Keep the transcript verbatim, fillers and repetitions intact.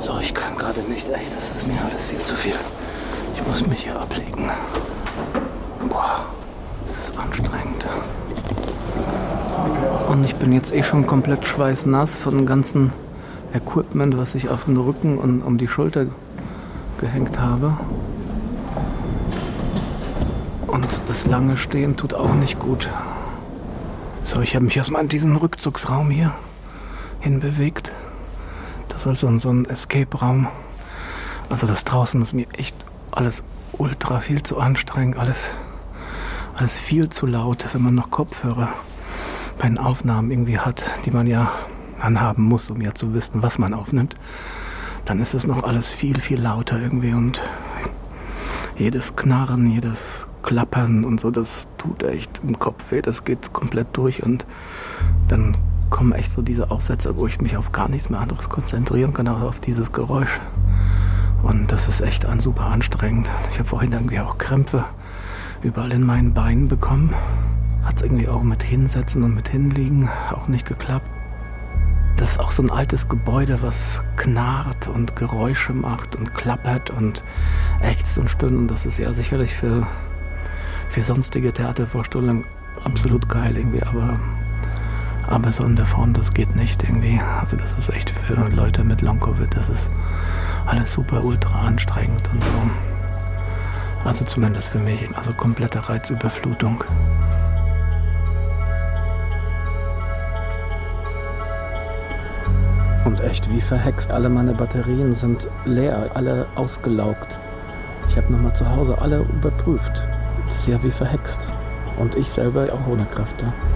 So, ich kann gerade nicht, echt, das ist mir alles viel zu viel. Ich muss mich hier ablegen. Boah, das ist anstrengend. Und ich bin jetzt eh schon komplett schweißnass von dem ganzen Equipment, was ich auf den Rücken und um die Schulter gehängt habe. Und das lange Stehen tut auch nicht gut. So, ich habe mich erstmal in diesen Rückzugsraum hier hinbewegt. Das soll so ein, so ein Escape-Raum. Also das draußen ist mir echt alles ultra viel zu anstrengend. Alles, alles viel zu laut, wenn man noch Kopfhörer bei den Aufnahmen irgendwie hat, die man ja anhaben muss, um ja zu wissen, was man aufnimmt. Dann ist es noch alles viel, viel lauter irgendwie. Und jedes Knarren, jedes Klappern und so, das tut echt im Kopf weh. Das geht komplett durch und dann kommen echt so diese Aussätze, wo ich mich auf gar nichts mehr anderes konzentrieren kann, auch auf dieses Geräusch. Und das ist echt an, super anstrengend. Ich habe vorhin irgendwie auch Krämpfe überall in meinen Beinen bekommen. Hat es irgendwie auch mit Hinsetzen und mit Hinliegen auch nicht geklappt. Das ist auch so ein altes Gebäude, was knarrt und Geräusche macht und klappert und ächzt und stöhnt. Und das ist ja sicherlich für, für sonstige Theatervorstellungen absolut geil irgendwie, aber Aber so in der Form, das geht nicht irgendwie. Also das ist echt für Leute mit Long-Covid, das ist alles super ultra anstrengend und so. Also zumindest für mich, also komplette Reizüberflutung. Und echt wie verhext, alle meine Batterien sind leer, alle ausgelaugt. Ich habe nochmal zu Hause alle überprüft. Das ist ja wie verhext. Und ich selber auch ohne Kräfte.